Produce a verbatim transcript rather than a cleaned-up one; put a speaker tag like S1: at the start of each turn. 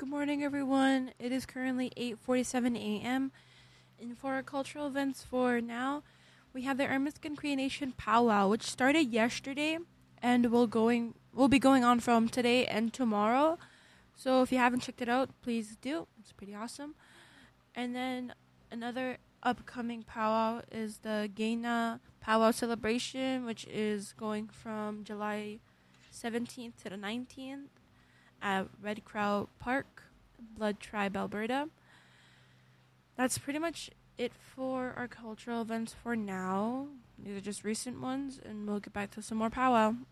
S1: Good morning, everyone. It is currently eight forty-seven a.m. And for our cultural events for now, we have the Ermiscan Cree Nation Powwow, which started yesterday and will going will be going on from today and tomorrow. So if you haven't checked it out, please do. It's pretty awesome. And then another upcoming powwow is the Gaina Powwow Celebration, which is going from July seventeenth to the nineteenth at Red Crow Park, Blood Tribe, Alberta. That's pretty much it for our cultural events for now. These are just recent ones, and we'll get back to some more powwow.